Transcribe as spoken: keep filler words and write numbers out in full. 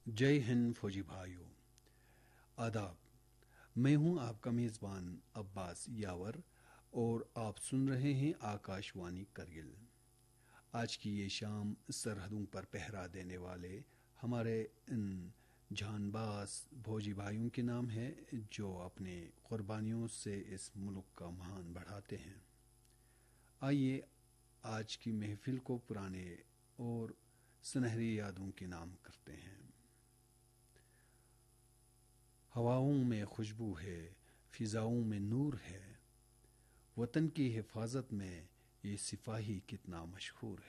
जय हिंद फौजी भाइयों, आदाब। मैं हूं आपका मेज़बान अब्बास यावर और आप सुन रहे हैं आकाशवाणी करगिल। आज की ये शाम सरहदों पर पहरा देने वाले हमारे इन जानबाज फौजी भाइयों के नाम है जो अपने कुर्बानियों से इस मुल्क का मान बढ़ाते हैं। आइए आज की महफिल को पुराने और सुनहरी यादों के नाम करते हैं। हवाओं में खुशबू है, फिजाओं में नूर है, वतन की हिफाजत में ये सिपाही कितना मशहूर है।